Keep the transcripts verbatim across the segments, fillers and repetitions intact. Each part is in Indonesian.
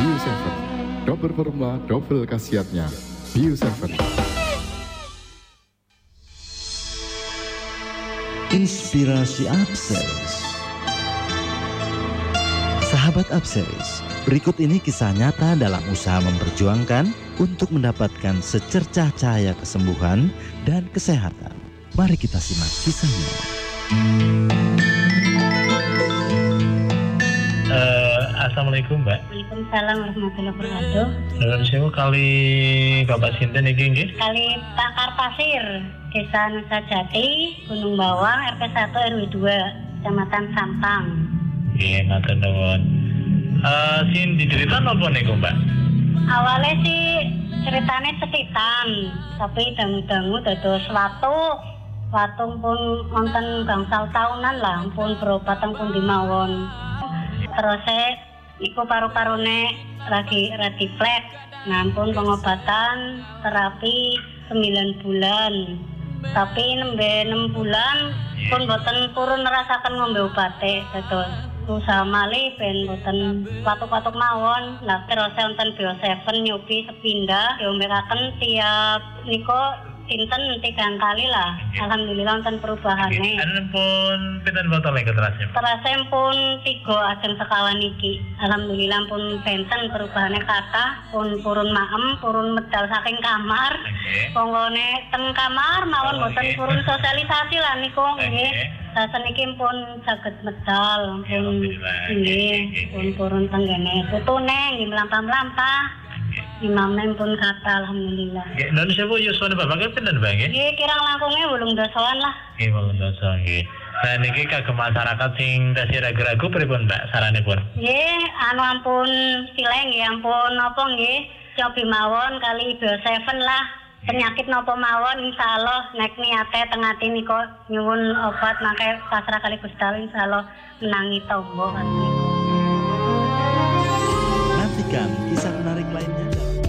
Bio tujuh. Double formula, double khasiatnya. Bio tujuh. Inspirasi Upseries. Sahabat Upseries, berikut ini kisah nyata dalam usaha memperjuangkan untuk mendapatkan secercah cahaya kesembuhan dan kesehatan. Mari kita simak kisahnya. Uh, Assalamualaikum, Mbak. Waalaikumsalam warahmatullahi wabarakatuh. Nuwun sewu kali Bapak sinten iki nggih? Kali Pak Karpasir, Desa Nusa Jati, Gunung Bawang, R T satu R W dua, Kecamatan Sampang. Nggih, matur nuwun. Eh, sin dicerita napa niku, Mbak? Awalnya sih ceritanya setitan, tapi dangu-dangu dados watu. Watu pun wonten gangsal tahunan lah, pun berobat teng pundi mawon. Terus iku paru-parune lagi radi flek. Nah, pun pengobatan terapi sembilan bulan. Tapi nembe enam bulan pun boten purun merasakan ngombe obate dados usaha malih ben boten patuk-patuk mawon. Lah terus wonten Bio tujuh nyobi sepindah diombekaken tiap niko sinten tiga kali lah. Alhamdulillah wonten perubahane. Anu pun pinten botol iki terasnya? Terasnya pun tiga ajeng sekawan iki. Alhamdulillah pun benten perubahane kata pun purun maem, purun medal saking kamar. Ponggone teng kamar mawon boten purun sosialisasi lah niku nggih. Sasen iki pun saged medal pun nggih pun purun tenggene putune nggih mlampah-mlampah. Imamnya pun kata alhamdulillah. Nggih, nun sewu yuswane Bapak pinten, Mbak nggih? Nggih, kirang langkungnya wolung dasaan lah. Nggih, wolung dasa nggih. Nah niki kagem masyarakat sing tasih ragu-ragu pripun, Mbak, saranipun? Nggih, anu ampun sileng nggih, ampun napa nggih, cobi mawon kali Bio tujuh lah. Penyakit napa mawon insyaallah nek niate teng ati nika nyuwun obat mangke pasrah kali Gusti Allah insyaallah menangi tombo kan. Nantikan kisah menarik lainnya.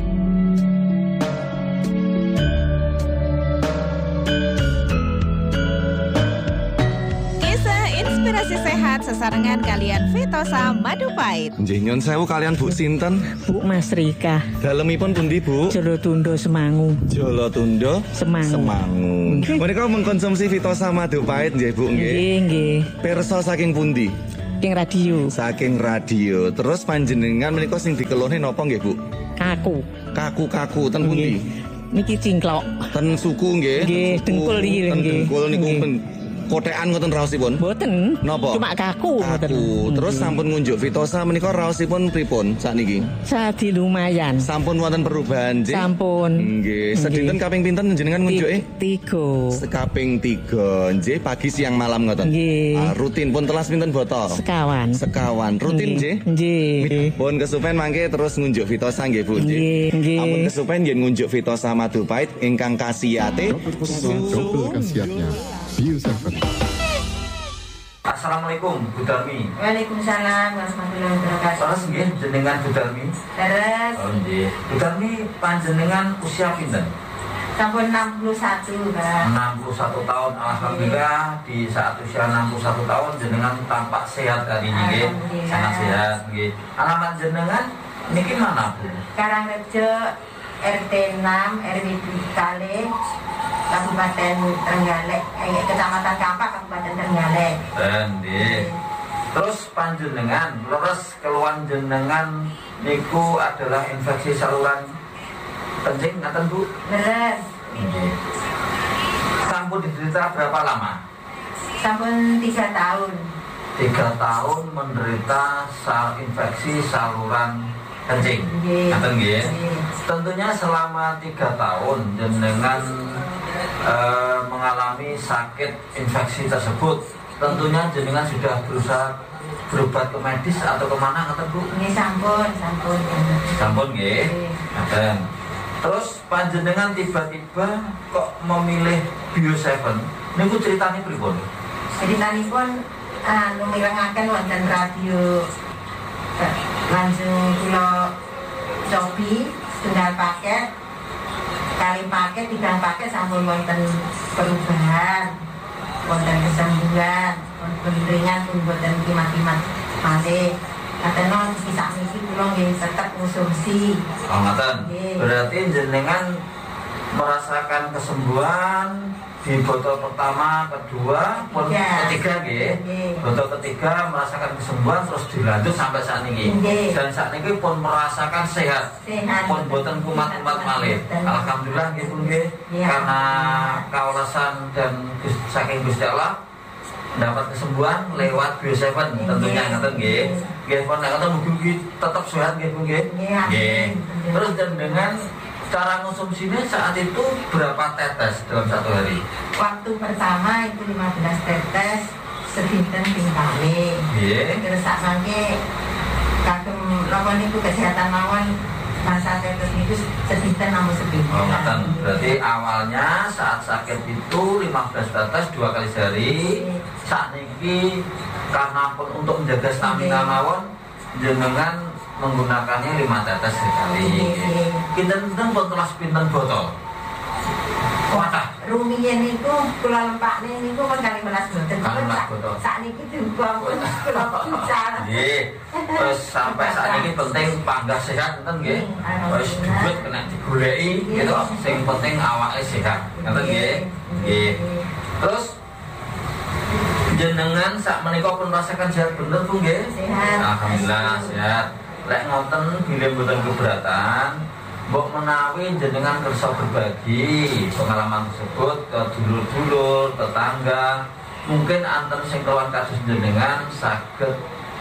Inspirasi sehat sesarengan kalian Vitosa Madu Pahit. Nggih nyun sewu kalian Bu sinten? Bu Mas Rika. Dalemipun pundi, Bu? Jolotundo Semangu. Jolotundo Semangu. Semangu. Menika mengkonsumsi Vitosa Madu Pahit nggih, Bu nggih. Nggih, nggih. Pirsa saking pundi? Saking radio. Saking radio. Terus panjenengan menika sing dikeluhne napa nggih, Bu? Kaku. Kaku-kaku ten pundi? Niki cingklok. Ten suku nggih. Nggih, dengkul iki ten nggih. dengkul niku kotekan ngoten raosipun? Mboten. Napa? Cuma kaku ngoten. Kaku. Terus sampun ngunjuk Vitosa menika raosipun pripun sakniki? Sadi lumayan. Sampun wonten perubahan nggih? Sampun. Nggih. Sedinten kaping pinten njenengan ngunjuke? Tiga. Sekaping tiga. Nggih, pagi siang malam ngoten. Nggih. Ah, rutin pun telas pinten botol? Sekawan. Sekawan. Rutin nggih? Nggih. Pun kesupen mangke terus ngunjuk Vitosa nggih, Bu nggih. Nggih. Ampun kesupen nggih ngunjuk Vitosa Madu Pahit ingkang kasiyate Double formula, double khasiatnya. Bio tujuh. Assalamualaikum Bu Darmi. Waalaikumsalam warahmatullahi wabarakatuh. Salah nggih jenengan Bu Darmi. Terus Oh nggih. Bu Darmi panjenengan usia pinten? sampun enam puluh satu, Mbak. enam puluh satu tahun. Alhamdulillah di saat usia enam puluh satu tahun jenengan tampak sehat hari ini nggih. Alhamdulillah. Sangat sehat nggih. Alamat jenengan niki mana, Bu? Karangrejo R T enam R W Kalih Kabupaten Trenggalek, eh, Kecamatan Kampak, Kabupaten Trenggalek. Dan nggih. Terus panjenengan leres keluhan jenengan niku adalah infeksi saluran kencing ngaten Bu? Beres. Nggih. Sampun diderita berapa lama? Sampun tiga tahun. Tiga tahun menderita sal infeksi saluran kencing. Nggih. Ngaten nggih. Nggih. Tentunya selama tiga tahun jenengan eh, mengalami sakit infeksi tersebut. Tentunya jenengan sudah berusaha berobat ke medis atau kemana ngaten Bu? Nggih sampun, sampun. Sampun nggih. Nggih. Ngaten. Terus panjenengan tiba-tiba kok memilih Bio tujuh. Niku ceritanya pripun? Ceritanipun anu mirengaken wonten radio eh, langsung kula cobi setunggal paket kali paket tiga paket sampun wonten perubahan wonten kesembuhan wonten ringan pun wonten kimat-kimat malih Katanya bisa niki kula nggih tetep konsumsi. Oh, ngaten. Berarti jenengan merasakan kesembuhan di botol pertama, kedua, pun Ketiga. ketiga nggih. Botol ketiga merasakan kesembuhan terus dilanjut sampai saat ini. Nggih. Dan saat ini pun merasakan sehat. Sehat. Pun boten kumat-kumat malih. Alhamdulillah nggih pun nggih. Iya. Karena kaulasan dan Gus- saking Gusti Allah dapat kesembuhan lewat Bio Seven tentunya ngaten nggih. Nggih pun nek ngoten mugi tetap sehat nggih pun nggih. Nggih. Terus dan dengan cara konsumsinya saat itu berapa tetes dalam satu hari? Waktu pertama itu lima belas tetes sedinten ping kali. Nggih. Terus sak mangke kagem napa niku kesehatan mawon masa tetes niku sedinten namung sepinten. Oh, ngaten. Berarti awalnya saat sakit itu lima belas tetes dua kali sehari. Saat niki karena pun untuk menjaga stamina mawon jenengan menggunakannya lima tetes sekali. Kinten-kinten pun telah pinten botol. Kuatah. Rumiyin niku kula lempakne niku kan kali melas boten. Kalimelas botol. Sakniki diubah pun kula pican. Nggih. Terus sampai saat ini penting panggah sehat enten nggih. Wis duit kena digoleki gitu. Sing penting awake sehat. Ngoten nggih. Nggih. Terus jenengan sak menika pun merasakan sehat bener Bu nggih? Sehat. Alhamdulillah sehat. Lek ngoten bilih mboten keberatan, mbok menawi jenengan kersa berbagi pengalaman tersebut ke dulur-dulur, tetangga, mungkin anten sing kawan kasus jenengan saged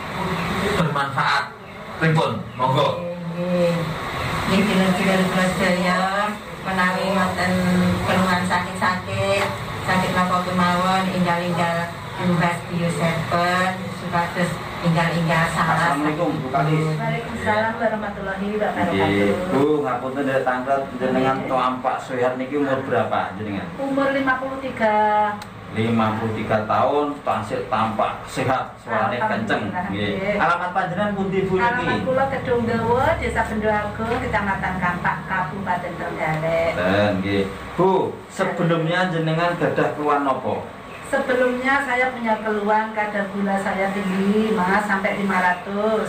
bermanfaat. Pripun? Monggo. Nggih. Nggih dulur-dulur kula sedaya menawi wonten keluhan sakit-sakit, sakit napa kemawon enggal-enggal tumbas Bio Seven supados enggal-enggal salah. Assalamualaikum Bu Kalis. Waalaikumsalam warahmatullahi Nggih, wabarakatuh. Bu, ngapunten dari tanggal jenengan tampak sehat niki umur berapa jenengan? Umur lima puluh tiga. lima puluh tiga tahun, tansih tampak sehat, suarane kenceng. Nggih. Alamat panjenengan pundi Bu niki? Alamat kula Kedung Dawa, Desa Bendo Agung, Kecamatan Kampak, Kabupaten Trenggalek. Dan nggih. Bu, sebelumnya jenengan gadah keluhan napa? Sebelumnya saya punya keluhan kadar gula saya tinggi, Mas, sampai lima ratus.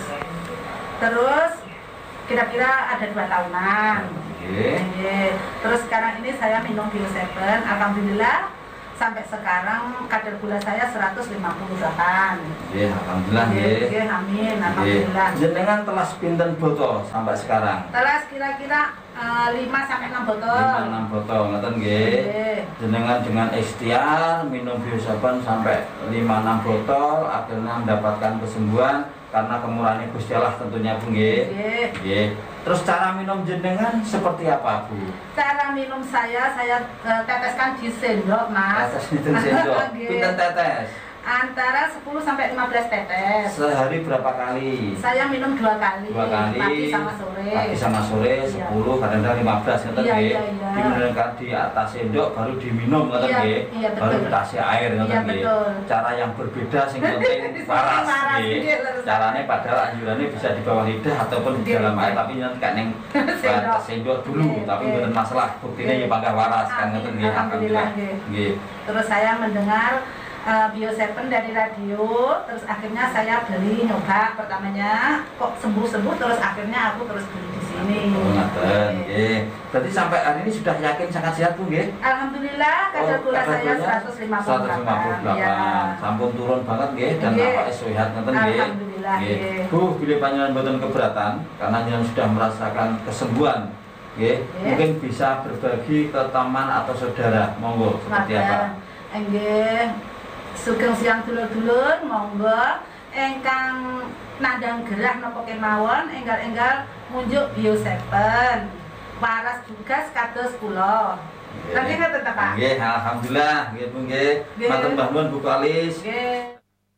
Terus kira-kira ada dua tahunan. Nggih. Nggih. Terus sekarang ini saya minum Bio Seven, alhamdulillah sampai sekarang kadar gula saya seratus lima puluh delapan. Nggih, alhamdulillah nggih. Nggih, amin, Nggih. alhamdulillah. Jenengan telah pinten botol sampai sekarang? Telas kira-kira uh, lima sampai enam botol. lima enam botol ngoten nggih. Nggih. Jenengan dengan ikhtiar minum Bio Seven sampai lima enam botol akhirnya mendapatkan kesembuhan karena kemurahan Gusti Allah tentunya Bu nggih. Nggih. Nggih. Terus cara minum jenengan seperti apa Bu? Cara minum saya, saya uh, teteskan di sendok, Mas. Tetes pinten sendok? Nggih. Pinten tetes? Antara sepuluh sampai lima belas tetes. Sehari berapa kali? Saya minum dua kali. Dua kali. Pagi sama sore. Pagi sama sore, Iya. sepuluh, kadang-kadang lima belas ngoten Iya, nggih. iya, iya. Diminumkan di atas sendok baru diminum ngoten Iya, nggih. iya, betul. Baru dikasih air ngoten Iya, nggih. betul. Cara yang berbeda sing penting waras Waras, nggih. nggih, leres. Carane padahal anjurannya bisa di bawah lidah ataupun di Nggih, dalam air nggih. tapi nanti kan ning Sendok. batas sendok dulu Nggih, tapi nggih. mboten masalah. Buktine Nggih. ya panggah waras kan Amin, ngoten nggih. alhamdulillah, nggih. Nggih. Terus saya mendengar uh, Bio Seven dari radio, terus akhirnya saya beli nyoba pertamanya kok sembuh-sembuh, terus akhirnya aku terus beli di sini. Oh, ngoten nggih. Berarti sampai hari ini sudah yakin sangat sehat Bu nggih? Alhamdulillah kadar gula kadar saya gulanya seratus lima puluh delapan. seratus lima puluh delapan. Iya. Sampun turun banget nggih dan Nggih. awake sehat ngoten nggih. Alhamdulillah, Nggih. nggih. Bu, bila panjenengan mboten keberatan karena jenengan sudah merasakan kesembuhan nggih, Nggih. mungkin bisa berbagi ke teman atau saudara. Monggo seperti apa? Nggih. Sugeng siang dulur-dulur, monggo ingkang nandang gerah napa kemawon enggal-enggal munjuk Bio Seven. Waras juga kados kula. Lagi ngoten ta, Pak? Nggih, alhamdulillah nggih Bu nggih. Nggih. Matur Mbah Mun Bu Kalis. Nggih.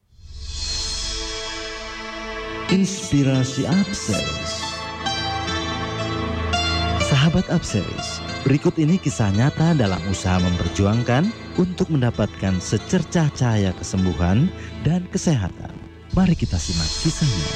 Inspirasi Upsells. Sahabat Upsells, berikut ini kisah nyata dalam usaha memperjuangkan untuk mendapatkan secercah cahaya kesembuhan dan kesehatan. Mari kita simak kisahnya.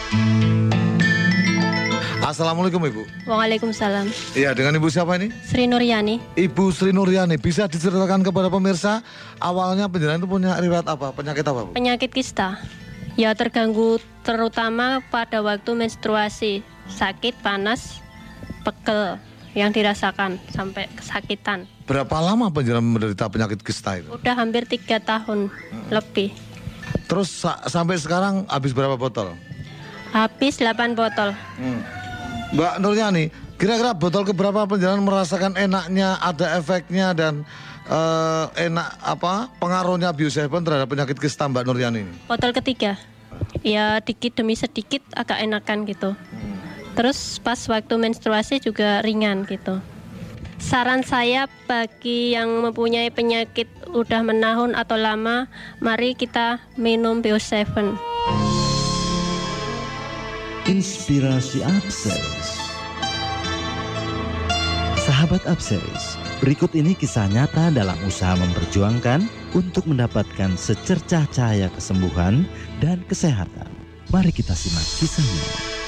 Assalamualaikum Ibu. Waalaikumsalam. Iya, dengan Ibu siapa ini? Sri Nuryani. Ibu Sri Nuryani, bisa diceritakan kepada pemirsa awalnya penjenengan itu punya riwayat apa? Penyakit apa Bu? Penyakit kista Ya terganggu terutama pada waktu menstruasi, sakit, panas, pegel yang dirasakan sampai kesakitan. Berapa lama penjenengan menderita penyakit kista itu? Udah hampir tiga tahun hmm. lebih. Terus sa sampai sekarang habis berapa botol? Habis delapan botol. Hmm. Mbak Nuryani, kira-kira botol keberapa penjenengan merasakan enaknya, ada efeknya dan uh, enak apa pengaruhnya Bio tujuh terhadap penyakit kista Mbak Nuryani? Botol ketiga. Ya dikit demi sedikit agak enakan gitu. Hmm. Terus pas waktu menstruasi juga ringan gitu. Saran saya bagi yang mempunyai penyakit udah menahun atau lama, mari kita minum Bio tujuh. Inspirasi Upseries. Sahabat Upseries, berikut ini kisah nyata dalam usaha memperjuangkan untuk mendapatkan secercah cahaya kesembuhan dan kesehatan. Mari kita simak kisahnya.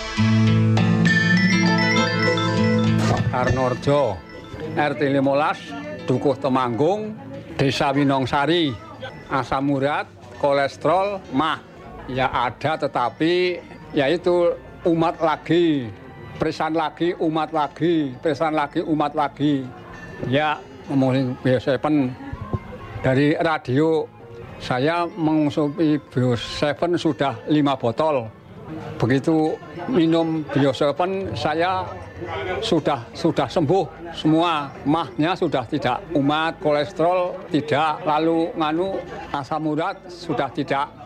Arnorjo, R T lima belas, Dukuh Temanggung, Desa Winongsari, asam urat, kolesterol, mah. Ya ada tetapi yaitu umat lagi, perisan lagi, umat lagi, perisan lagi, umat lagi. Ya ngomongin Bio tujuh dari radio, saya mengonsumsi Bio tujuh sudah lima botol. Begitu minum Bio tujuh saya sudah sudah sembuh semua, mahnya sudah tidak, umat, kolesterol tidak, lalu nganu asam urat sudah tidak.